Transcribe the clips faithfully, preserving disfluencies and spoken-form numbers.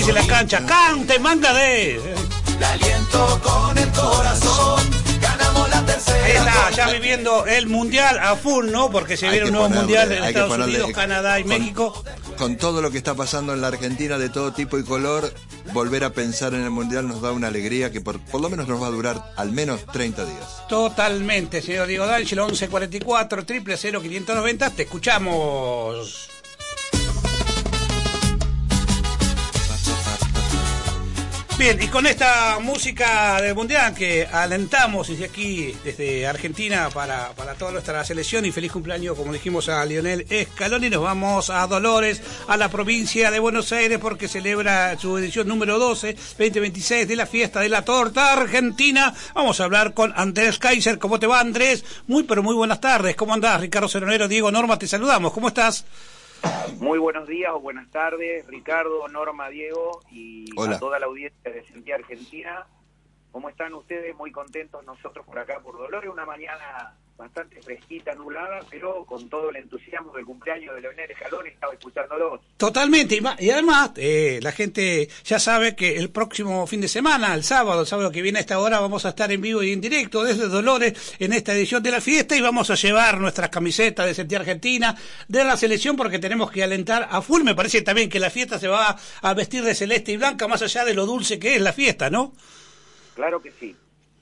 En la cancha, cante, manga de... Le aliento con el corazón, ganamos la tercera. Ahí está, ya viviendo el mundial a full, ¿no? Porque se viene un nuevo ponerle, mundial en hay Estados que ponerle, Unidos, Canadá y con, México. Con todo lo que está pasando en la Argentina de todo tipo y color, volver a pensar en el mundial nos da una alegría que por, por lo menos nos va a durar al menos treinta días. Totalmente, señor Diego D'Angelo, once cuarenta y cuatro, triple cero, quinientos noventa, te escuchamos. Bien, y con esta música del Mundial que alentamos desde aquí, desde Argentina, para, para toda nuestra selección, y feliz cumpleaños, como dijimos, a Lionel Scaloni, nos vamos a Dolores, a la provincia de Buenos Aires, porque celebra su edición número doce, veinte veintiséis, de la fiesta de la torta argentina. Vamos a hablar con Andrés Kaiser. ¿Cómo te va, Andrés? Muy, pero muy buenas tardes. ¿Cómo andás? Ricardo Ceronero, Diego Norma, te saludamos. ¿Cómo estás? Muy buenos días o buenas tardes, Ricardo, Norma, Diego y Hola. A toda la audiencia de Sentía Argentina. ¿Cómo están ustedes? Muy contentos nosotros por acá, por Dolores. Una mañana bastante fresquita, nublada, pero con todo el entusiasmo del cumpleaños de Lionel Scaloni, estaba escuchándolo. Totalmente, y, ma- y además eh, la gente ya sabe que el próximo fin de semana, el sábado, el sábado que viene a esta hora, vamos a estar en vivo y en directo desde Dolores en esta edición de la fiesta, y vamos a llevar nuestras camisetas de Sentía Argentina, de la selección, porque tenemos que alentar a full. Me parece también que la fiesta se va a vestir de celeste y blanca, más allá de lo dulce que es la fiesta, ¿no? Claro que sí.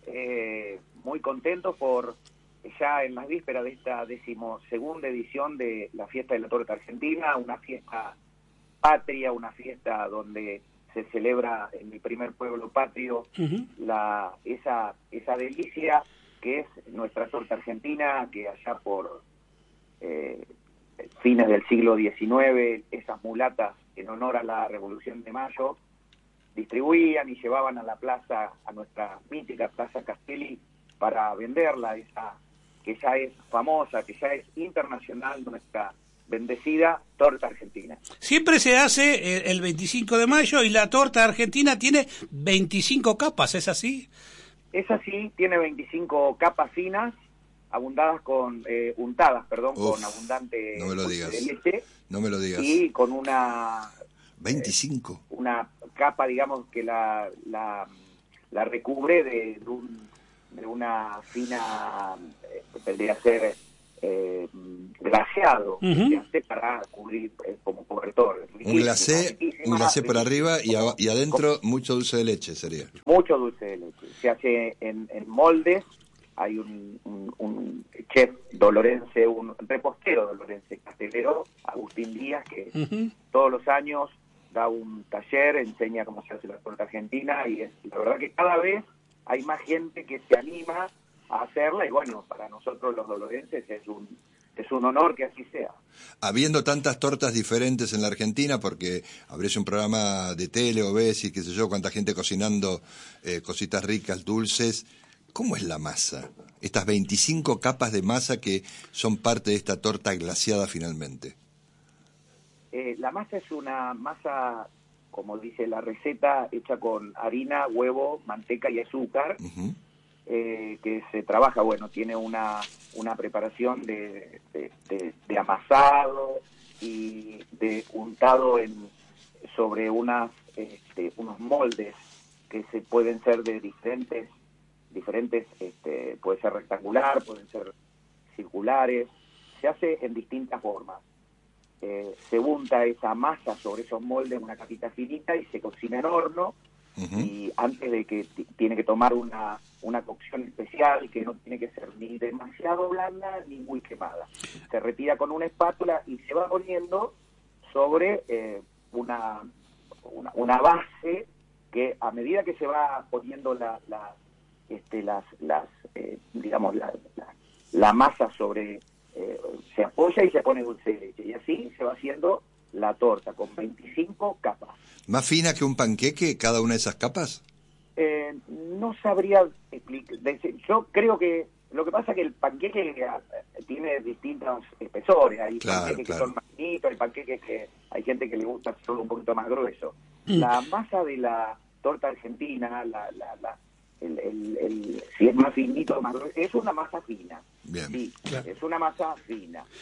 Eh, muy contentos por ya en las vísperas de esta decimosegunda edición de la fiesta de la torta argentina, una fiesta patria, una fiesta donde se celebra en mi primer pueblo patrio uh-huh. la esa esa delicia que es nuestra torta argentina, que allá por eh, fines del siglo diecinueve, esas mulatas en honor a la Revolución de Mayo distribuían y llevaban a la plaza, a nuestra mítica Plaza Castelli, para venderla, esa que ya es famosa, que ya es internacional, nuestra bendecida torta argentina. Siempre se hace el veinticinco de mayo y la torta argentina tiene veinticinco capas, ¿es así? Es así, tiene veinticinco capas finas, abundadas con, eh, untadas, perdón, Uf, con abundante no me lo digas. de leche. No me lo digas. Y con una... veinticinco. Eh, una capa, digamos, que la, la, la recubre de, de, un, de una fina, eh, tendría que ser eh, glaseado, uh-huh. que hace para cubrir eh, como cobertor. Un glacé, un glacé por arriba y, a, y adentro con, mucho dulce de leche sería. Mucho dulce de leche. Se hace en, en moldes. Hay un, un, un chef dolorense, un repostero dolorense, castelero, Agustín Díaz, que uh-huh. todos los años da un taller, enseña cómo se hace la torta argentina, y es la verdad que cada vez hay más gente que se anima a hacerla, y bueno, para nosotros los dolorenses es un es un honor que así sea. Habiendo tantas tortas diferentes en la Argentina, porque abrís un programa de tele o ves y qué sé yo, cuánta gente cocinando eh, cositas ricas, dulces, ¿cómo es la masa? Estas veinticinco capas de masa que son parte de esta torta glaseada finalmente. Eh, la masa es una masa, como dice la receta, hecha con harina, huevo, manteca y azúcar, uh-huh. eh, que se trabaja, bueno, tiene una, una preparación de, de, de, de amasado y de untado en, sobre unas, este, unos moldes que se pueden ser de diferentes, diferentes este, puede ser rectangular, pueden ser circulares, se hace en distintas formas. Eh, se unta esa masa sobre esos moldes, una capita finita, y se cocina en horno, uh-huh. y antes de que t- tiene que tomar una, una cocción especial que no tiene que ser ni demasiado blanda ni muy quemada. Se retira con una espátula y se va poniendo sobre eh, una, una, una base que a medida que se va poniendo la, la, este, las, las eh, digamos, la, la, la masa sobre... Eh, se apoya y se pone dulce de leche, y así se va haciendo la torta con veinticinco capas. ¿Más fina que un panqueque cada una de esas capas? Eh, no sabría explicar. Yo creo que lo que pasa es que el panqueque tiene distintos espesores. Hay claro, panqueques claro. que son más finitos, hay panqueques que hay gente que le gusta solo un poquito más grueso. Mm. La masa de la torta argentina, la, la, la El, el, el, si es más finito, más grueso, es una masa fina. Bien. Sí, claro. Es una masa fina.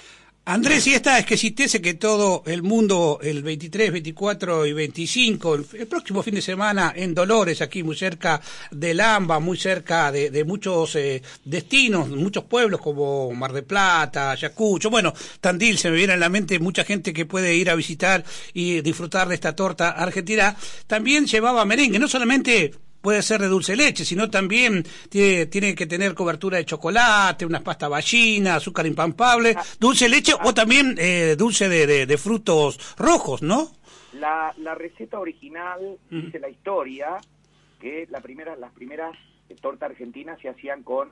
Andrés, y esta es que existiese que todo el mundo, el veintitrés, veinticuatro y veinticinco, el, el próximo fin de semana en Dolores, aquí muy cerca del AMBA, muy cerca de, de muchos eh, destinos, muchos pueblos como Mar del Plata, Ayacucho, bueno, Tandil, se me viene a la mente mucha gente que puede ir a visitar y disfrutar de esta torta argentina. También llevaba merengue, no solamente puede ser de dulce leche, sino también tiene, tiene que tener cobertura de chocolate, unas pastas ballina, azúcar impampable, dulce leche o también eh, dulce de, de, de frutos rojos, ¿no? La, la receta original Mm. dice la historia que la primera, las primeras eh, tortas argentinas se hacían con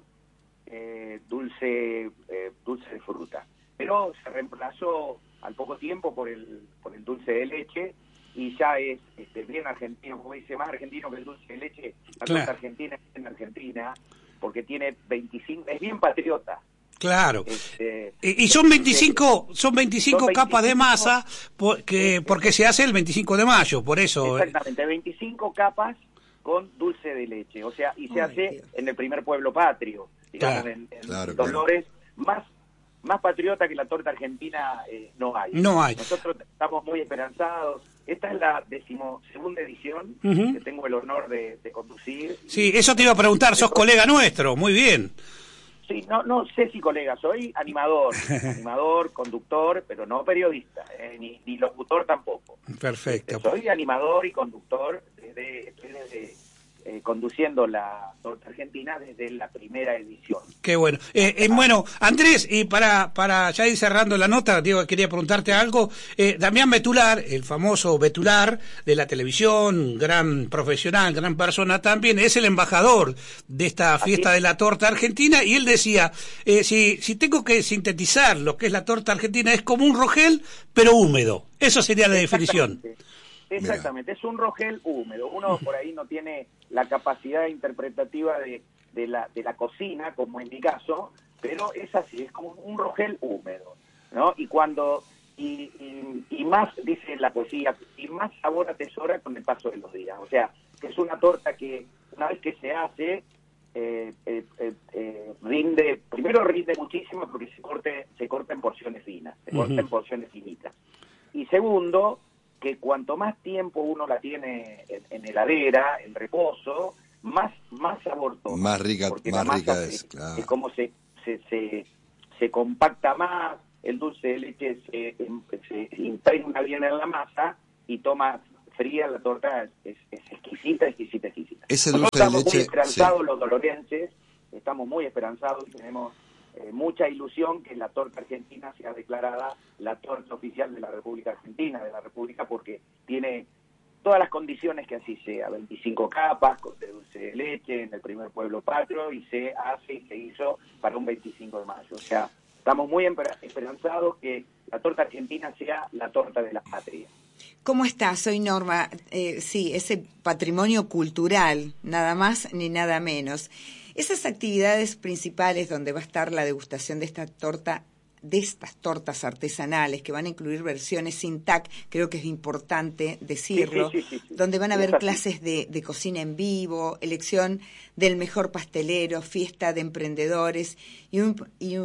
eh, dulce eh, dulce de fruta, pero se reemplazó al poco tiempo por el por el dulce de leche. Y ya es este, bien argentino, como dice, más argentino que el dulce de leche. La Claro. torta argentina es en Argentina, porque tiene veinticinco, es bien patriota. Claro. Este, Y, y son veinticinco, son veinticinco Son capas de veinticinco masa porque, porque se hace el veinticinco de mayo, por eso. Exactamente, veinticinco capas con dulce de leche. O sea, y se Ay, hace Dios. en el primer pueblo patrio, digamos, Claro. en, en Claro, Dolores. Más, más patriota que la torta argentina eh, no hay. No hay. Nosotros estamos muy esperanzados. Esta es la decimosegunda edición Ujú. que tengo el honor de, de conducir. Sí, eso te iba a preguntar, sos colega nuestro, muy bien. Sí, no, no sé si colega, soy animador, animador, conductor, pero no periodista, eh, ni, ni locutor tampoco. Perfecto. Soy animador y conductor, desde, estoy desde, eh, conduciendo la torta argentina desde la primera edición. Qué bueno. Eh, eh, bueno, Andrés, y para para ya ir cerrando la nota, Diego, quería preguntarte algo. Eh, Damián Betular, el famoso Betular de la televisión, gran profesional, gran persona también, es el embajador de esta fiesta de la torta argentina, y él decía, eh, si, si tengo que sintetizar lo que es la torta argentina, es como un rogel, pero húmedo. Eso sería la definición. Exactamente. Exactamente, es un rogel húmedo. Uno por ahí no tiene la capacidad interpretativa de, de, la, de la cocina, como en mi caso, pero es así, es como un rogel húmedo, ¿no? Y cuando, y, y, y más, dice la poesía, y más sabor atesora con el paso de los días. O sea, que es una torta que una vez que se hace, eh, eh, eh, eh, rinde, primero rinde muchísimo porque se, corte, se corta en porciones finas, se corta Ujú. en porciones finitas. Y segundo, que cuanto más tiempo uno la tiene en, en heladera, en reposo, más más sabor toma. Más rica- Porque más la masa rica es, es, claro. es como se, se, se, se compacta más, el dulce de leche se, se impregna bien en la masa y toma fría la torta, es, es exquisita, exquisita, exquisita. Ese Nosotros dulce de estamos leche, muy esperanzados, sí. los dolorenses, estamos muy esperanzados y tenemos eh, mucha ilusión que la torta argentina sea declarada la torta oficial de la República Argentina, de la República, porque tiene todas las condiciones que así sea, veinticinco capas con de dulce de leche en el primer pueblo patrio, y se hace y se hizo para un veinticinco de mayo. O sea, estamos muy esperanzados que la torta argentina sea la torta de la patria. ¿Cómo estás? Soy Norma. Eh, sí, ese patrimonio cultural, nada más ni nada menos. Esas actividades principales donde va a estar la degustación de esta torta, de estas tortas artesanales que van a incluir versiones sin T A C, creo que es importante decirlo, Sí, sí, sí, sí, sí. donde van a haber Es así. clases de, de cocina en vivo, elección del mejor pastelero, fiesta de emprendedores y un, y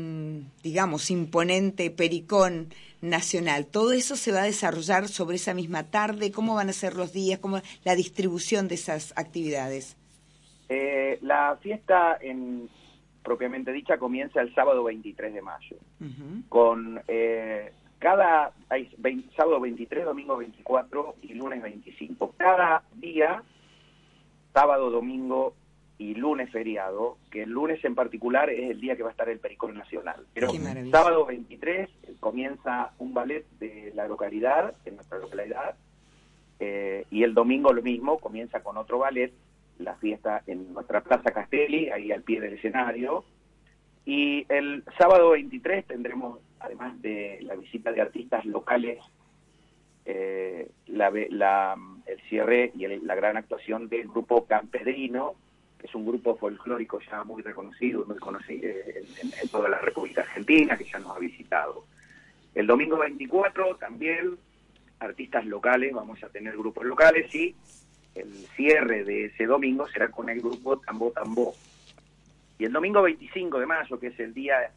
un digamos, imponente pericón nacional. Todo eso se va a desarrollar sobre esa misma tarde. ¿Cómo van a ser los días? ¿Cómo la distribución de esas actividades? Eh, la fiesta en propiamente dicha comienza el sábado veintitrés de mayo. Uh-huh. Con eh, cada hay veinte, sábado veintitrés, domingo veinticuatro y lunes veinticinco. Cada día, sábado, domingo y lunes feriado, que el lunes en particular es el día que va a estar el Pericón Nacional. Pero Qué maravilla. sábado veintitrés comienza un ballet de la localidad, de nuestra localidad, eh, y el domingo lo mismo, comienza con otro ballet, la fiesta en nuestra Plaza Castelli, ahí al pie del escenario. Y el sábado veintitrés tendremos, además de la visita de artistas locales, eh, la, la, el cierre y el, la gran actuación del grupo Campedrino, que es un grupo folclórico ya muy reconocido, muy conocido en, en, en toda la República Argentina, que ya nos ha visitado. El domingo veinticuatro también artistas locales, vamos a tener grupos locales, y el cierre de ese domingo será con el grupo Tambo Tambo. Y el domingo veinticinco de mayo, que es el día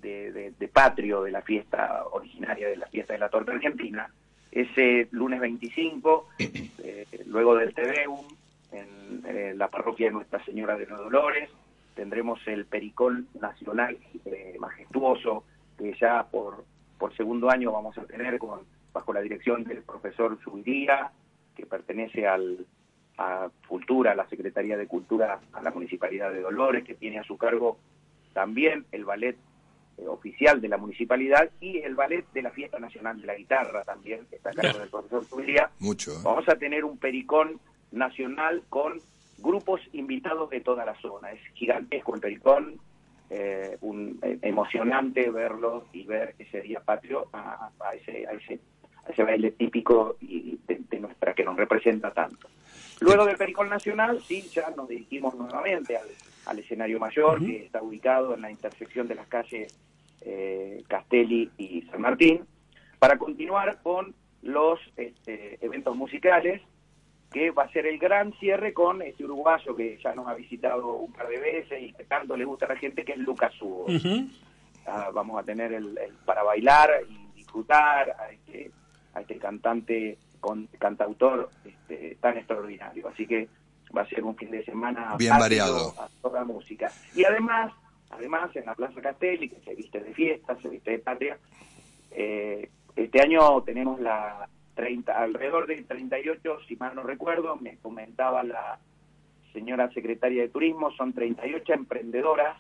de, de, de patrio de la fiesta originaria, de la fiesta de la torta argentina. Ese lunes veinticinco, eh, luego del Te Deum, en, en la parroquia de Nuestra Señora de los Dolores, tendremos el Pericón Nacional eh, majestuoso, que ya por, por segundo año vamos a tener con bajo la dirección del profesor Zubiría, que pertenece al, a Cultura, a la Secretaría de Cultura, a la Municipalidad de Dolores, que tiene a su cargo también el ballet eh, oficial de la municipalidad y el ballet de la Fiesta Nacional de la Guitarra también, que está a cargo del profesor Zubiría. Mucho. ¿eh? Vamos a tener un Pericón nacional con grupos invitados de toda la zona. Es gigantesco el Pericón, eh, un, eh, emocionante verlo y ver ese día patrio a, a, ese, a, ese, a ese baile típico y de, de nuestra que nos representa tanto. Luego del Pericón Nacional, sí, ya nos dirigimos nuevamente al, al escenario mayor, uh-huh. que está ubicado en la intersección de las calles eh, Castelli y San Martín, para continuar con los este, eventos musicales, que va a ser el gran cierre con este uruguayo que ya nos ha visitado un par de veces y que tanto le gusta a la gente, que es Lucas Hugo. Uh-huh. Ah, vamos a tener el, el para bailar y disfrutar a este, a este cantante, con, cantautor este, tan extraordinario. Así que va a ser un fin de semana bien variado a toda música. Y además, además en la Plaza Castelli, que se viste de fiesta, se viste de patria, eh, este año tenemos la treinta, alrededor de treinta y ocho, si mal no recuerdo, me comentaba la señora secretaria de Turismo, son treinta y ocho emprendedoras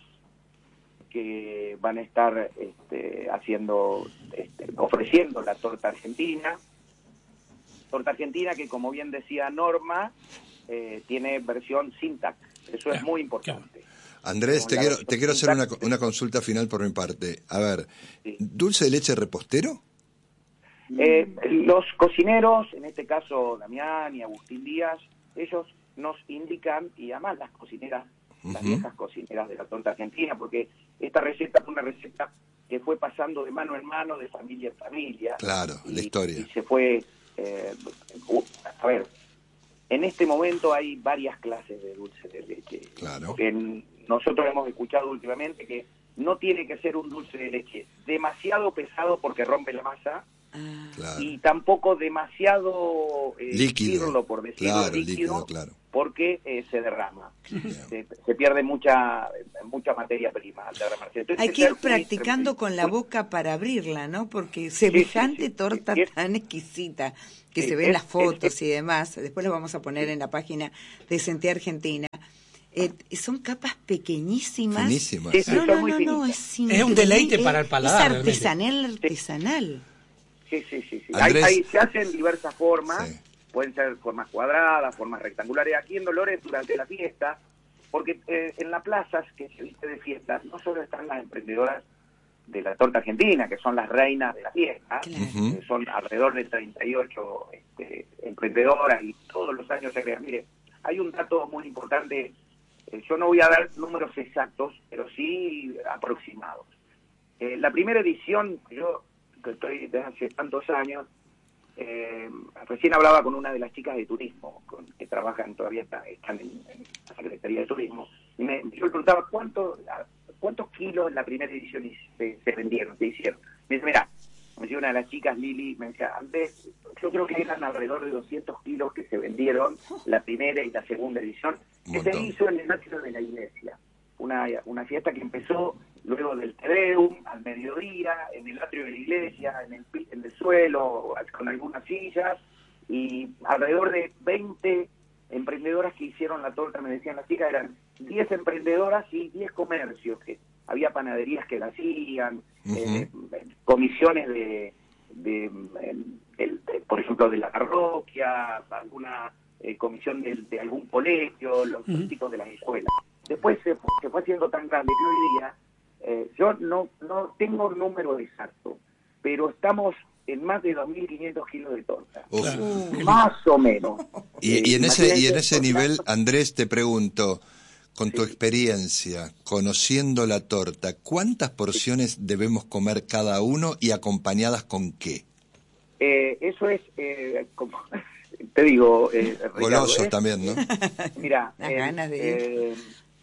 que van a estar este, haciendo, este, ofreciendo la torta argentina, torta argentina que, como bien decía Norma, eh, tiene versión sin T A C, eso es muy importante. Andrés, te quiero, te quiero hacer una, una consulta final por mi parte. A ver, sí. ¿Dulce de leche repostero? Eh, los cocineros, en este caso Damián y Agustín Díaz, ellos nos indican, y además las cocineras, uh-huh. las viejas cocineras de la torta argentina, porque esta receta fue una receta que fue pasando de mano en mano, de familia en familia. Claro, y, la historia. Y se fue, eh, uh, a ver, en este momento hay varias clases de dulce de leche. Claro. Porque nosotros hemos escuchado últimamente que no tiene que ser un dulce de leche demasiado pesado porque rompe la masa, claro. y tampoco demasiado eh, líquido, decirlo, por decirlo, claro, líquido, líquido, claro. porque eh, se derrama, se, se pierde mucha mucha materia prima al derramarse. Entonces, hay que ir practicando muy, con la boca para abrirla, ¿no? Porque semejante sí, sí, sí, torta sí, sí. tan exquisita que sí, se ven es, las fotos es, es, y demás, después las vamos a poner sí. en la página de Senté Argentina. Eh, son capas pequeñísimas. Finísimas. Sí, sí, no, no, muy no, no, es, es un deleite para el paladar. Es artesanal, artesanal. Sí, sí, sí. sí. Hay, hay, se hacen diversas formas, sí. pueden ser formas cuadradas, formas rectangulares. Aquí en Dolores, durante la fiesta, porque eh, en la plaza que se viste de fiesta, no solo están las emprendedoras de la torta argentina, que son las reinas de la fiesta, claro. eh, son alrededor de treinta y ocho este, emprendedoras y todos los años se crean. Mire, hay un dato muy importante, eh, yo no voy a dar números exactos, pero sí aproximados. Eh, la primera edición, yo que estoy desde hace tantos años, eh, recién hablaba con una de las chicas de turismo, con, que trabajan todavía, está, están en, en la Secretaría de Turismo, y me, yo le preguntaba cuánto, cuántos kilos en la primera edición se, se vendieron, se hicieron. Me dice, mira, me decía una de las chicas, Lili, me decía, antes, yo creo que eran alrededor de doscientos kilos que se vendieron la primera y la segunda edición, que se hizo en el atrio de la iglesia. Una, una fiesta que empezó luego del Te Deum, al mediodía, en el atrio de la iglesia, en el, en el suelo, con algunas sillas, y alrededor de veinte emprendedoras que hicieron la torta, me decían las chicas, eran diez emprendedoras y diez comercios, que había panaderías que la hacían, uh-huh. eh, comisiones de, de, de, de, de, por ejemplo, de la parroquia, alguna eh, comisión de, de algún colegio, los uh-huh. chicos de las escuelas. Después se, se fue haciendo tan grande que hoy día, eh, yo no, no tengo el número exacto, pero estamos en más de dos mil quinientos kilos de torta. Uh, más o menos. Y, eh, y en ese y en ese nivel, Andrés, te pregunto, con sí. tu experiencia, conociendo la torta, ¿cuántas porciones sí. debemos comer cada uno y acompañadas con qué? Eh, eso es, eh, como te digo... Eh, Goloso también, ¿no? Mira, las eh, ganas de eh,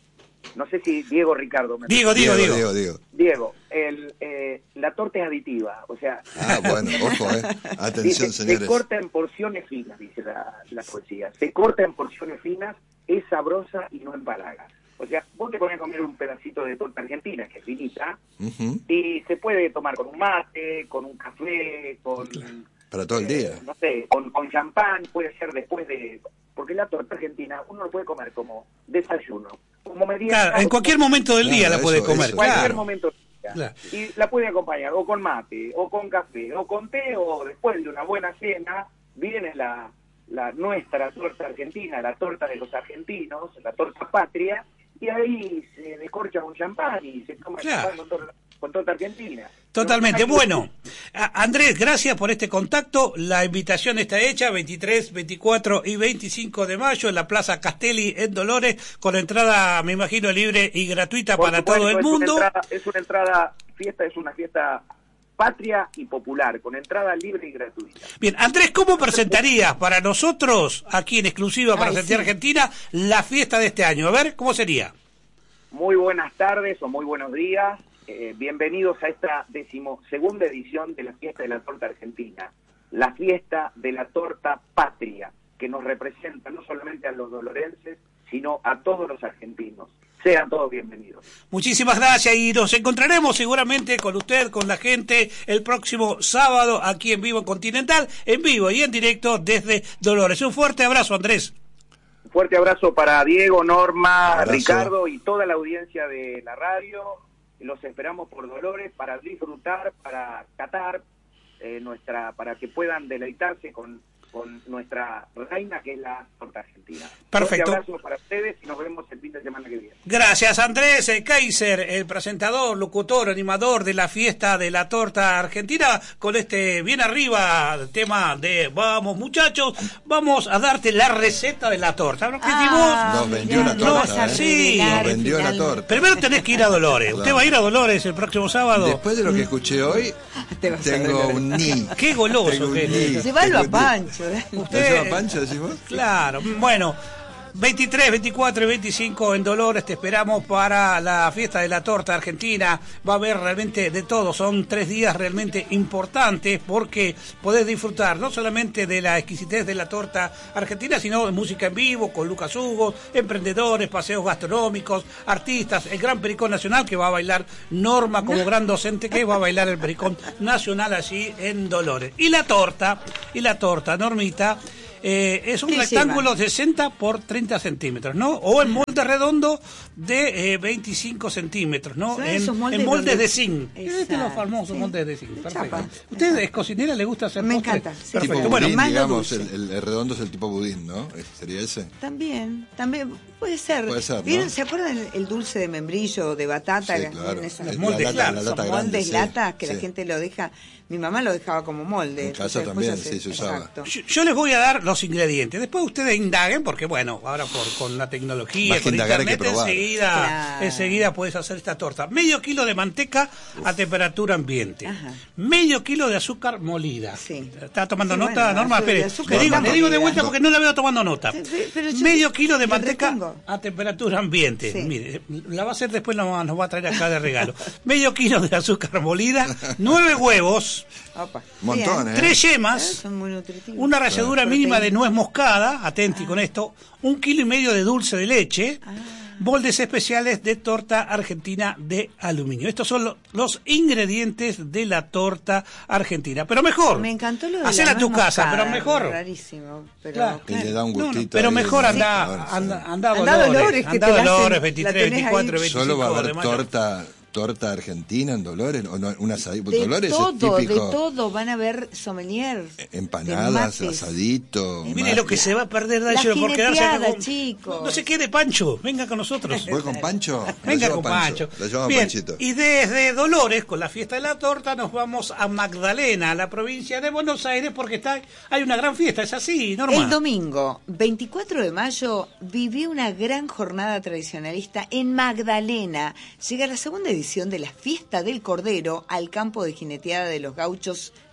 no sé si Diego o Ricardo me Diego, Diego, Diego. Diego, Diego. Diego, el, eh, la torta es aditiva, o sea... Ah, bueno, ojo, eh. Atención, dice, señores. se corta en porciones finas, dice la, la poesía. Se corta en porciones finas, es sabrosa y no empalaga. O sea, vos te pones a comer un pedacito de torta argentina, que es finita, Uh-huh. y se puede tomar con un mate, con un café, con... Para todo el día. eh, no sé, con, con champán, puede ser después de... Porque la torta argentina uno lo puede comer como desayuno, como merienda... Claro, en cualquier momento del día Claro, la puede eso, comer, eso. cualquier claro. momento del día. Claro. Y la puede acompañar o con mate, o con café, o con té, o después de una buena cena, viene la, la nuestra torta argentina, la torta de los argentinos, la torta patria, y ahí se descorcha un champán y se toma Claro. champán con, torta, con torta argentina. Totalmente. No, Bueno, a- Andrés, gracias por este contacto. La invitación está hecha veintitrés, veinticuatro y veinticinco de mayo en la Plaza Castelli en Dolores, con entrada, me imagino, libre y gratuita por para supuesto, todo el es mundo. Una entrada, es una entrada, fiesta es una fiesta patria y popular, con entrada libre y gratuita. Bien, Andrés, ¿cómo presentarías para nosotros, aquí en exclusiva para Ay, Sentir sí. Argentina, la fiesta de este año? A ver, ¿cómo sería? Muy buenas tardes o muy buenos días. Eh, bienvenidos a esta decimosegunda edición de la Fiesta de la Torta Argentina, la fiesta de la torta patria, que nos representa no solamente a los dolorenses, sino a todos los argentinos. Sean todos bienvenidos. Muchísimas gracias y nos encontraremos seguramente con usted, con la gente, el próximo sábado aquí en Vivo en Continental, en vivo y en directo desde Dolores. Un fuerte abrazo, Andrés. Un fuerte abrazo para Diego, Norma, Abrazo. Ricardo y toda la audiencia de la radio. Los esperamos por Dolores para disfrutar, para catar, eh, nuestra, para que puedan deleitarse con, con nuestra reina, que es la torta argentina. Perfecto. Un fuerte abrazo para ustedes y nos vemos el fin de semana que viene. Gracias, Andrés eh, Kaiser, el presentador, locutor, animador de la fiesta de la torta argentina, con este bien arriba tema de vamos muchachos, vamos a darte la receta de la torta. ¿No? ¿Qué Ah, Nos vendió mirá, una no torta, vas a ¿eh? Sí. revelar Nos vendió la finalmente. torta. Primero tenés que ir a Dolores. Claro. ¿Usted va a ir a Dolores el próximo sábado? Después de lo que escuché hoy, Te vas a tengo revelar. un ni. Qué goloso Tengo un que ni. es. Llévalo a Tengo un ni. Pancho. dale. ¿Lo Usted- lleva Pancho, decís vos? Claro, bueno, veintitrés, veinticuatro y veinticinco en Dolores te esperamos para la fiesta de la torta argentina. Va a haber realmente de todo, son tres días realmente importantes porque podés disfrutar no solamente de la exquisitez de la torta argentina, sino de música en vivo con Lucas Hugo, emprendedores, paseos gastronómicos, artistas, el Gran Pericón Nacional que va a bailar Norma como gran docente que va a bailar el Pericón Nacional allí en Dolores. Y la torta, y la torta, Normita, Eh, es un ¿Qué rectángulo lleva? sesenta por treinta centímetros, ¿no? O en molde redondo de eh, veinticinco centímetros, ¿no? Son En, esos moldes en moldes donde- de zinc. Este es los Exacto, famosos sí. moldes de zinc. De Perfecto. chapa. ¿Usted es cocinera? ¿Le gusta hacer Me postres? encanta, sí. Perfecto. Tipo Bueno, budín, más lo digamos, dulce. el, el- el redondo es el tipo budín, ¿no? ¿Sería ese? También, también puede ser. Puede ser, ¿no? ¿Vieron? ¿Se acuerdan el, el dulce de membrillo o de batata? Sí, Que claro. en esos El- moldes, la lata, claro, la son lata grande, moldes sí, lata que la sí. gente lo deja. Mi mamá lo dejaba como molde. En casa entonces después también, hace- sí, se usaba. Exacto. Yo, yo les voy a dar los ingredientes. Después ustedes indaguen, porque bueno, ahora por, con la tecnología, Más que con indagar hay que internet, probar. enseguida, Claro. enseguida puedes hacer esta torta. Medio kilo de manteca a temperatura ambiente. Ajá. Medio kilo de azúcar molida. Sí. ¿Está tomando Sí, nota, bueno, Norma? azúcar- Espere. azúcar Le digo, molida. le digo de vuelta No. porque no la veo tomando nota. Sí, sí, pero yo Medio te- kilo de te manteca retengo. a temperatura ambiente. Sí. Mire, la va a hacer después, nos, nos va a traer acá de regalo. Medio kilo de azúcar molida, nueve huevos, Opa. Montón, Bien. ¿eh? tres yemas, Son muy nutritivos. una ralladura Claro. mínima de Proteína. nuez moscada, atenti con esto, un kilo y medio de dulce de leche, Ah. moldes especiales de torta argentina de aluminio. Estos son lo- los ingredientes de la torta argentina. Pero mejor, Me encantó lo de hacela la a tu nuez casa, moscada, pero mejor. Rarísimo, pero Claro. Y le da un No, no, gustito. pero ahí, mejor ¿no? anda, Claro, sí. anda, anda Anda Dolores, Dolores, que anda te la hacen- Dolores, la veintitrés, tenés veinticuatro, ahí. veinticinco Solo va a de haber mayo. torta, torta argentina en Dolores, o no, un asadito. de Dolores todo, es de típico. todo, van a ver sommelier. Empanadas, de mates. asadito. Mire mate. lo que se va a perder, La Dáchelo, por quedarse acá jineteada, con- chicos. No, no se quede Pancho, venga con nosotros. ¿Voy con Pancho? Lo Venga llevo con a Pancho. Lo llevamos a Bien, Panchito. y desde Dolores, con la fiesta de la torta, nos vamos a Magdalena, a la provincia de Buenos Aires, porque está hay una gran fiesta, es así, Norma. El domingo veinticuatro de mayo vivió una gran jornada tradicionalista en Magdalena. Llega la segunda edición de la Fiesta del Cordero al campo de jineteada de los gauchos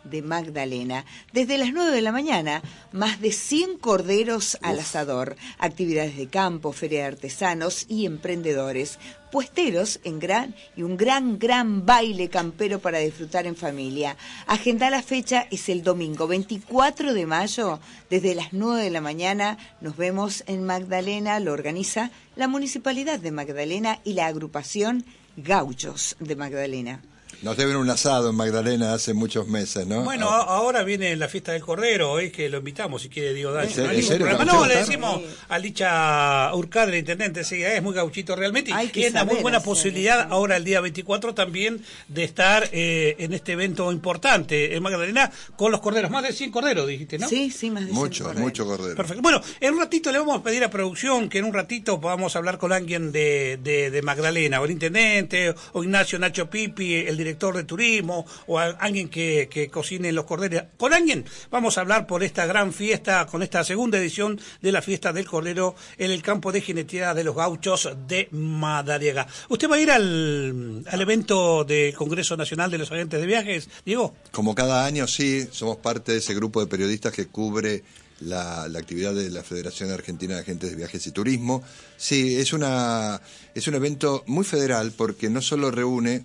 de Magdalena. Desde las nueve de la mañana, más de cien corderos al asador, actividades de campo, feria de artesanos y emprendedores, puesteros en gran y un gran, gran baile campero para disfrutar en familia. Agenda la fecha, es el domingo veinticuatro de mayo, desde las nueve de la mañana. Nos vemos en Magdalena, lo organiza la Municipalidad de Magdalena y la agrupación Gauchos de Magdalena. Nos deben un asado en Magdalena hace muchos meses, ¿no? Bueno, ah. ahora viene la fiesta del Cordero, hoy que lo invitamos, si quiere Diego Dacho. ¿En No, serio? no, ¿Gaucho le está? decimos a Licha Urcade, el intendente, sí, es muy gauchito realmente. Hay que y es una muy saber buena hacer posibilidad eso. ahora el día veinticuatro también de estar eh, en este evento importante en Magdalena con los corderos. Más de cien corderos, dijiste, ¿no? Sí, sí, más de Mucho, cien corderos. mucho cordero. Perfecto. Bueno, en un ratito le vamos a pedir a producción que en un ratito podamos hablar con alguien de, de, de Magdalena, o el intendente, o Ignacio Nacho Pipi, el director de turismo, o a alguien que, que cocine los corderos. Con alguien vamos a hablar por esta gran fiesta, con esta segunda edición de la fiesta del Cordero en el campo de jineteada de los Gauchos de Madariaga. ¿Usted va a ir al, al evento del Congreso Nacional de los Agentes de Viajes, Diego? Como cada año, sí, somos parte de ese grupo de periodistas que cubre la, la actividad de la Federación Argentina de Agentes de Viajes y Turismo. Sí, es una es un evento muy federal porque no solo reúne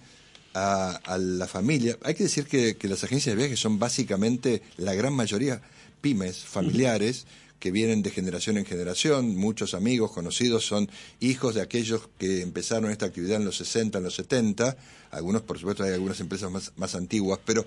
A, a la familia. Hay que decir que, que las agencias de viajes son básicamente la gran mayoría pymes, familiares, uh-huh. que vienen de generación en generación. Muchos amigos, conocidos, son hijos de aquellos que empezaron esta actividad en los sesenta, en los setenta. Algunos, por supuesto, hay algunas empresas más, más antiguas, pero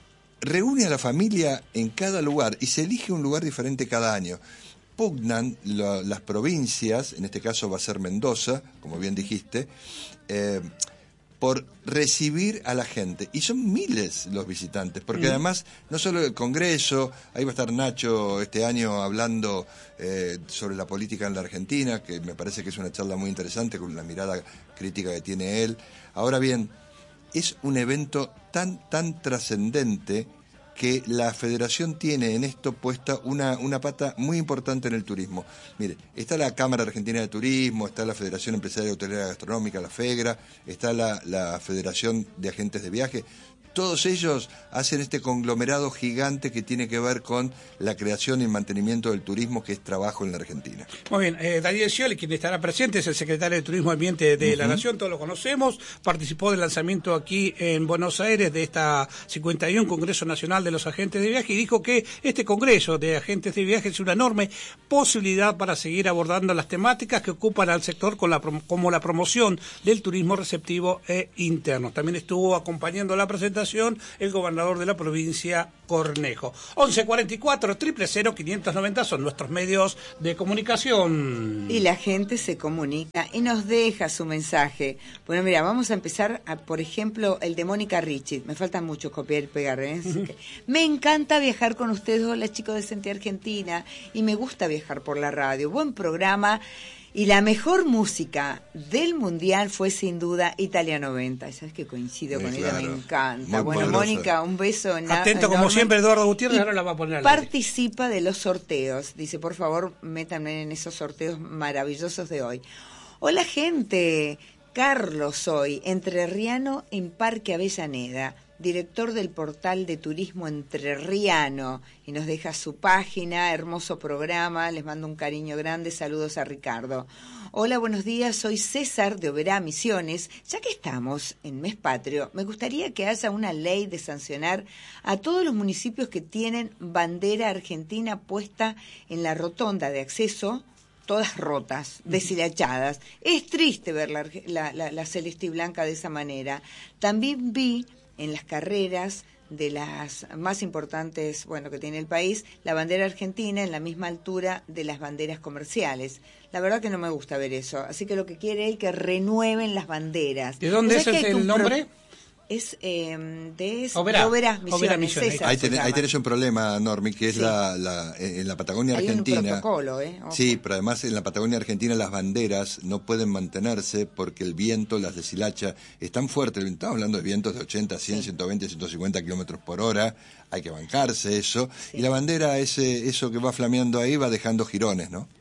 reúne a la familia en cada lugar y se elige un lugar diferente cada año. Pugnan lo, las provincias, en este caso va a ser Mendoza, como bien dijiste, eh, por recibir a la gente. Y son miles los visitantes, porque mm. además, no solo el Congreso, ahí va a estar Nacho este año hablando eh, sobre la política en la Argentina, que me parece que es una charla muy interesante, con la mirada crítica que tiene él. Ahora bien, es un evento tan, tan trascendente que la Federación tiene en esto puesta una, una pata muy importante en el turismo. Mire, está la Cámara Argentina de Turismo, está la Federación Empresaria Hotelera Gastronómica, la FEGRA, está la, la Federación de Agentes de Viaje. Todos ellos hacen este conglomerado gigante que tiene que ver con la creación y mantenimiento del turismo, que es trabajo en la Argentina. Muy bien, eh, Daniel Scioli, quien estará presente, es el secretario de Turismo y Ambiente de uh-huh. la Nación, todos lo conocemos, participó del lanzamiento aquí en Buenos Aires de esta cincuenta y uno Congreso Nacional de los Agentes de Viaje, y dijo que este Congreso de Agentes de Viaje es una enorme posibilidad para seguir abordando las temáticas que ocupan al sector con la, como la promoción del turismo receptivo e interno. También estuvo acompañando la presentación el gobernador de la provincia, Cornejo. once cuarenta y cuatro, cero cero cero, quinientos noventa son nuestros medios de comunicación. Y la gente se comunica y nos deja su mensaje. Bueno, mira, vamos a empezar, a, por ejemplo, el de Mónica Richie. Me falta mucho copiar y pegar, ¿eh? Uh-huh. que me encanta viajar con ustedes, hola chicos de Sentí Argentina, y me gusta viajar por la radio. Buen programa. Y la mejor música del Mundial fue sin duda Italia noventa. ¿Sabes que coincido sí, con claro. ella? Me encanta. Muy bueno, poderosa. Mónica, un beso. Atento como siempre, Eduardo Gutiérrez, ahora la va a poner al aire. Participa de los sorteos. Dice, por favor, métanme en esos sorteos maravillosos de hoy. Hola, gente. Carlos soy, entrerriano en Parque Avellaneda, director del portal de turismo entrerriano, y nos deja su página, hermoso programa, les mando un cariño grande, saludos a Ricardo. Hola, buenos días, soy César de Oberá, Misiones. Ya que estamos en Mes Patrio, me gustaría que haya una ley de sancionar a todos los municipios que tienen bandera argentina puesta en la rotonda de acceso, todas rotas, deshilachadas. Es triste ver la, la, la, la celeste y blanca de esa manera. También vi en las carreras de las más importantes, bueno, que tiene el país, la bandera argentina en la misma altura de las banderas comerciales. La verdad que no me gusta ver eso. Así que lo que quiere es que renueven las banderas. ¿De dónde es el, el nombre? Pro... Es eh, de Oberá, Oberá, Misiones. Oberá, Misiones. César, ahí, tenés, se ahí tenés un problema, Normi, que es sí. la, la en la Patagonia Hay Argentina. Un protocolo, ¿eh? Ojo. Sí, pero además en la Patagonia Argentina las banderas no pueden mantenerse porque el viento las deshilacha. Es tan fuerte, estamos hablando de vientos de ochenta, cien, sí. ciento veinte, ciento cincuenta kilómetros por hora. Hay que bancarse eso. Sí. Y la bandera, ese eso que va flameando ahí, va dejando jirones, ¿no?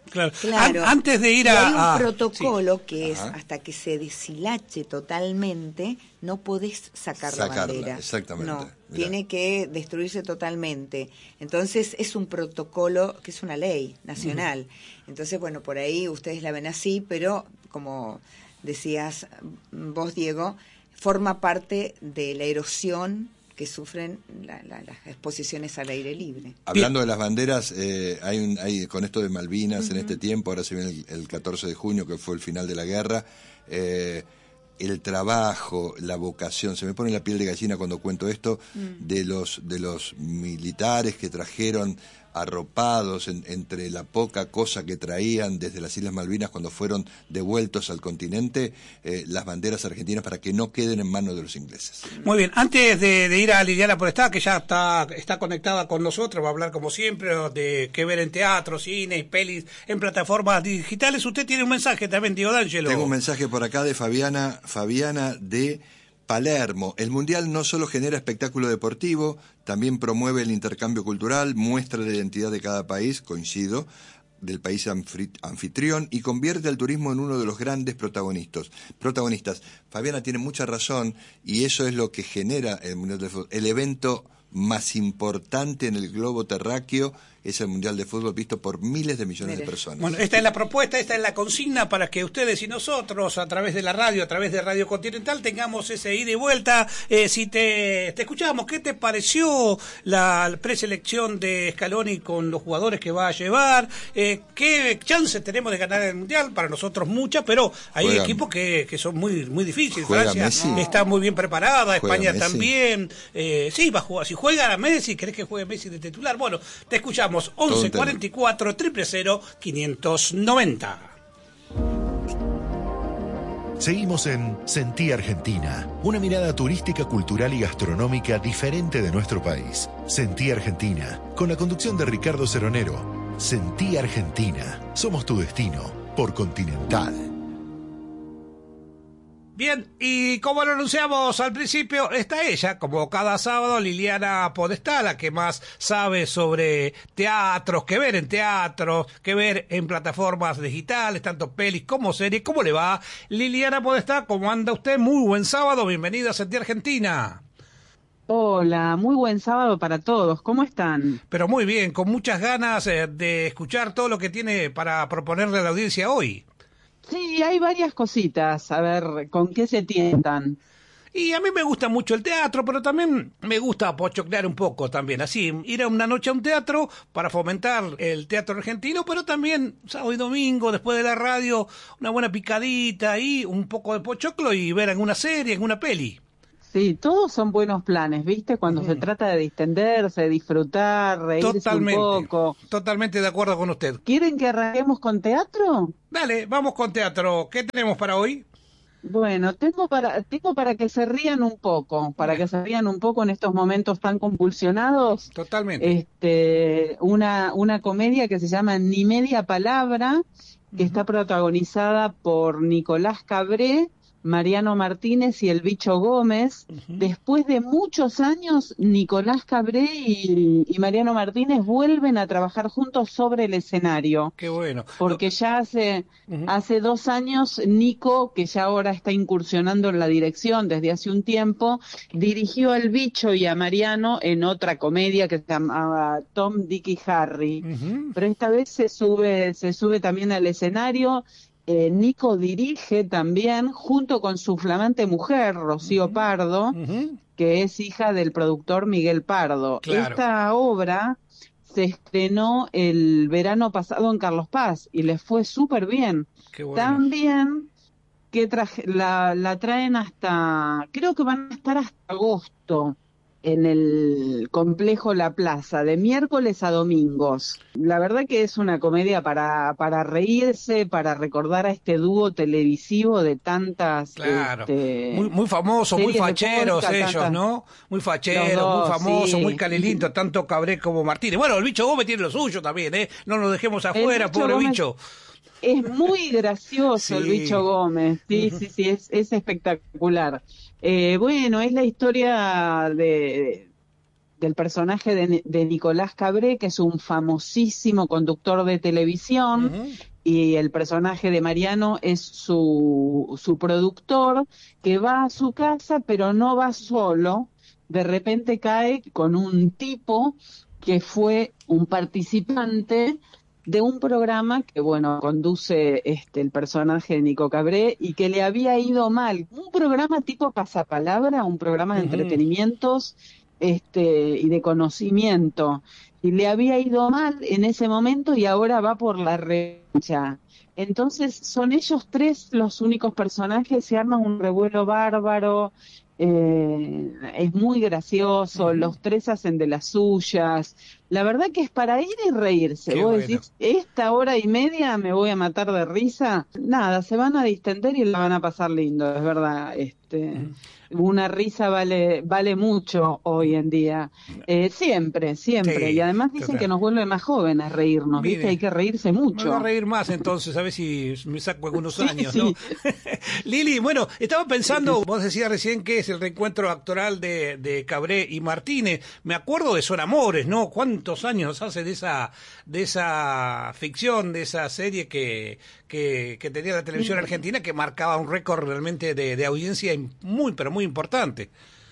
Claro. Claro. An- antes de ir y a... hay un a- protocolo sí. que es, Ajá. hasta que se deshilache totalmente, no podés sacar la Sacarla, bandera. exactamente. No, Mirá. tiene que destruirse totalmente. Entonces es un protocolo que es una ley nacional. Uh-huh. Entonces, bueno, por ahí ustedes la ven así, pero como decías vos, Diego, forma parte de la erosión que sufren la, la, las exposiciones al aire libre. Hablando de las banderas, eh, hay, un, hay con esto de Malvinas uh-huh. en este tiempo, ahora se viene el, el catorce de junio, que fue el final de la guerra, eh, el trabajo, la vocación, se me pone la piel de gallina cuando cuento esto, uh-huh. de los de los militares que trajeron arropados en, entre la poca cosa que traían desde las Islas Malvinas cuando fueron devueltos al continente, eh, las banderas argentinas para que no queden en manos de los ingleses. Muy bien, antes de, de ir a Liliana Podestá, que ya está está conectada con nosotros, va a hablar como siempre de qué ver en teatro, cine y pelis en plataformas digitales, usted tiene un mensaje también, Diego D'Angelo. Tengo un mensaje por acá de Fabiana, Fabiana de Palermo. El Mundial no solo genera espectáculo deportivo, también promueve el intercambio cultural, muestra la identidad de cada país, coincido, del país anfitrión, y convierte al turismo en uno de los grandes protagonistas. protagonistas. Fabiana tiene mucha razón, y eso es lo que genera el Mundial de Fútbol. El evento más importante en el globo terráqueo es el Mundial de Fútbol, visto por miles de millones Mire. de personas. Bueno, esta es la propuesta, esta es la consigna para que ustedes y nosotros, a través de la radio, a través de Radio Continental, tengamos ese ida y vuelta. Eh, si te, te escuchamos, ¿qué te pareció la preselección de Scaloni con los jugadores que va a llevar? Eh, ¿Qué chances tenemos de ganar el Mundial? Para nosotros muchas, pero hay Juegan. equipos que, que son muy muy difíciles. Juega Francia Messi. está muy bien preparada, Juega España Messi. también. Eh, sí, va a jugar. Si juega a Messi, ¿querés que juegue Messi de titular? Bueno, te escuchamos. once cuarenta y cuatro, cero cero cero, quinientos noventa. Seguimos en Sentí Argentina, una mirada turística, cultural y gastronómica diferente de nuestro país. Sentí Argentina, con la conducción de Ricardo Ceronero. Sentí Argentina, somos tu destino, por Continental. Bien, y como lo anunciamos al principio, está ella, como cada sábado, Liliana Podestá, la que más sabe sobre teatros, qué ver en teatros, qué ver en plataformas digitales, tanto pelis como series. ¿Cómo le va? Liliana Podestá, ¿cómo anda usted? Muy buen sábado, bienvenida a Sentí Argentina. Hola, muy buen sábado para todos, ¿cómo están? Pero muy bien, con muchas ganas eh, de escuchar todo lo que tiene para proponerle a la audiencia hoy. Sí, hay varias cositas, a ver, ¿con qué se tientan? Y a mí me gusta mucho el teatro, pero también me gusta pochoclear un poco también, así, ir a una noche a un teatro para fomentar el teatro argentino, pero también sábado y domingo, después de la radio, una buena picadita y un poco de pochoclo y ver alguna serie, alguna peli. Sí, todos son buenos planes, ¿viste? Cuando mm. se trata de distenderse, de disfrutar, reírse totalmente, un poco. Totalmente de acuerdo con usted. ¿Quieren que arranquemos con teatro? Dale, vamos con teatro. ¿Qué tenemos para hoy? Bueno, tengo para tengo para que se rían un poco, para Bien. que se rían un poco en estos momentos tan convulsionados. Totalmente. Este, una una comedia que se llama Ni media palabra, que uh-huh. está protagonizada por Nicolás Cabré, Mariano Martínez y el Bicho Gómez. Uh-huh. Después de muchos años, Nicolás Cabré y, y Mariano Martínez vuelven a trabajar juntos sobre el escenario. Qué bueno. Porque ya hace, uh-huh. hace dos años, Nico, que ya ahora está incursionando en la dirección desde hace un tiempo, dirigió al Bicho y a Mariano en otra comedia que se llamaba Tom, Dick y Harry. Uh-huh. Pero esta vez se sube, se sube también al escenario. Eh, Nico dirige también, junto con su flamante mujer, Rocío uh-huh. Pardo, uh-huh. que es hija del productor Miguel Pardo. Claro. Esta obra se estrenó el verano pasado en Carlos Paz y les fue súper bien. Qué bueno. También que traje, la, la traen hasta, creo que van a estar hasta agosto en el complejo La Plaza, de miércoles a domingos. La verdad que es una comedia para, para reírse, para recordar a este dúo televisivo de tantas... Claro, este, muy, muy famosos, muy facheros porca, ellos, tantas, ¿no? Muy facheros, dos, muy famosos, sí. muy calilintos, tanto Cabré como Martínez. Bueno, el Bicho Gómez tiene lo suyo también, ¿eh? No nos dejemos afuera, pobre Gómez... Bicho. Es muy gracioso sí. el Bicho Gómez, sí, uh-huh. sí, sí, es, es espectacular. Eh, bueno, es la historia de, del personaje de, de Nicolás Cabré, que es un famosísimo conductor de televisión, uh-huh. y el personaje de Mariano es su, su productor, que va a su casa, pero no va solo, de repente cae con un tipo que fue un participante de un programa que, bueno, conduce este el personaje de Nico Cabré y que le había ido mal. Un programa tipo Pasapalabra, un programa de uh-huh. entretenimientos este y de conocimiento. Y le había ido mal en ese momento y ahora va por la revancha. Entonces son ellos tres los únicos personajes, se arma un revuelo bárbaro. Eh, es muy gracioso, uh-huh. los tres hacen de las suyas, la verdad que es para ir y reírse. Qué Vos bueno. decís, esta hora y media me voy a matar de risa, nada, se van a distender y la van a pasar lindo, es verdad. este uh-huh. Una risa vale vale mucho hoy en día, eh, siempre, siempre, sí, y además dicen total. que nos vuelve más jóvenes reírnos. Mire, ¿viste? Hay que reírse mucho. Me voy a reír más entonces, a ver si me saco algunos años, sí, ¿no? Sí. Lili, bueno, estaba pensando, vos decías recién que es el reencuentro actoral de, de Cabré y Martínez, me acuerdo de Son Amores, ¿no? ¿Cuántos años hace de esa de esa ficción, de esa serie que, que, que tenía la televisión argentina, que marcaba un récord realmente de, de audiencia muy, pero muy importante?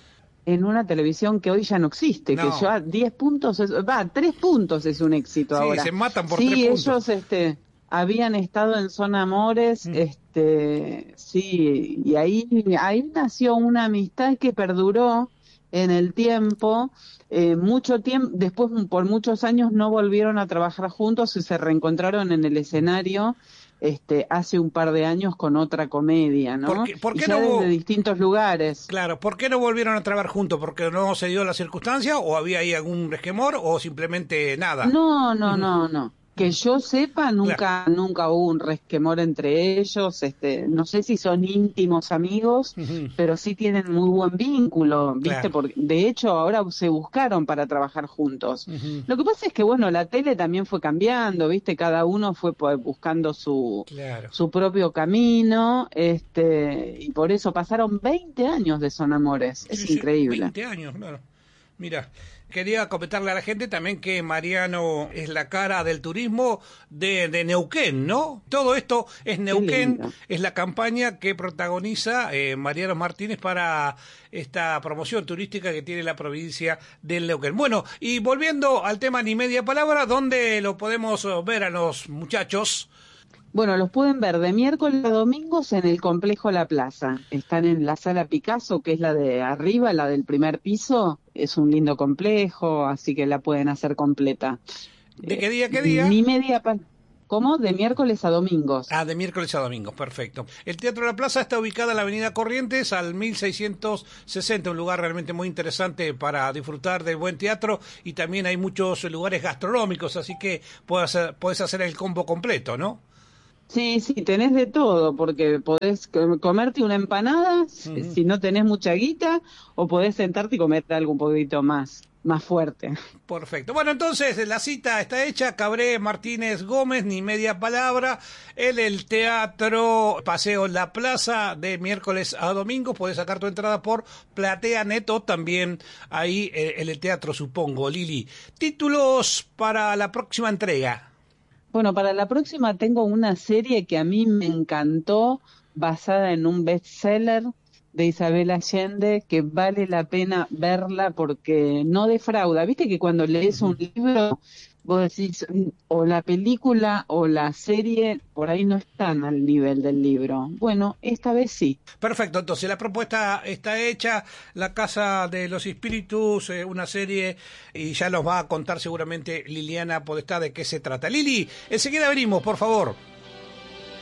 En una televisión que hoy ya no existe, no. que ya diez puntos, va, tres puntos es un éxito sí, ahora. Se matan por sí, tres puntos. Sí, ellos este, habían estado en Son Amores, mm. este, sí, y ahí, ahí nació una amistad que perduró en el tiempo. Eh, mucho tiempo, después por muchos años no volvieron a trabajar juntos y se reencontraron en el escenario. Este, hace un par de años con otra comedia, ¿no? ¿Por qué, por qué y ya no desde distintos lugares. Claro, ¿por qué no volvieron a trabajar juntos? ¿Porque no se dio la circunstancia o había ahí algún resquemor o simplemente nada? No, no, no, no. Que yo sepa, nunca claro. nunca hubo un resquemor entre ellos. Este, no sé si son íntimos amigos, uh-huh. pero sí tienen muy buen vínculo, ¿viste? Claro. Porque de hecho ahora se buscaron para trabajar juntos. Uh-huh. Lo que pasa es que, bueno, la tele también fue cambiando, ¿viste? Cada uno fue buscando su claro. su propio camino, este, y por eso pasaron veinte años de Son Amores. Es sí, increíble. veinte años, claro. Mira, quería comentarle a la gente también que Mariano es la cara del turismo de, de Neuquén, ¿no? Todo esto es Neuquén, es la campaña que protagoniza eh, Mariano Martínez para esta promoción turística que tiene la provincia del Neuquén. Bueno, y volviendo al tema Ni Media Palabra, ¿dónde lo podemos ver a los muchachos? Bueno, los pueden ver de miércoles a domingos en el Complejo La Plaza. Están en la Sala Picasso, que es la de arriba, la del primer piso. Es un lindo complejo, así que la pueden hacer completa. ¿De qué día, qué día? Ni media pa- ¿Cómo? De miércoles a domingos. Ah, de miércoles a domingos, perfecto. El Teatro La Plaza está ubicado en la avenida Corrientes, al mil seiscientos sesenta, un lugar realmente muy interesante para disfrutar del buen teatro, y también hay muchos lugares gastronómicos, así que puedes hacer, puedes hacer el combo completo, ¿no? Sí, sí, tenés de todo, porque podés comerte una empanada, uh-huh. si no tenés mucha guita, o podés sentarte y comerte algo un poquito más, más fuerte. Perfecto. Bueno, entonces la cita está hecha. Cabré, Martínez, Gómez, Ni Media Palabra, en el Teatro Paseo La Plaza, de miércoles a domingo. Podés sacar tu entrada por Platea Neto, también ahí en el teatro, supongo. Lili, títulos para la próxima entrega. Bueno, para la próxima tengo una serie que a mí me encantó, basada en un bestseller de Isabel Allende, que vale la pena verla porque no defrauda. Viste que cuando lees un libro, vos decís, o la película o la serie por ahí no están al nivel del libro. Bueno, esta vez sí. Perfecto, entonces la propuesta está hecha, La Casa de los Espíritus, eh, una serie, y ya nos va a contar seguramente Liliana Podestá de qué se trata. Lili, enseguida venimos, por favor.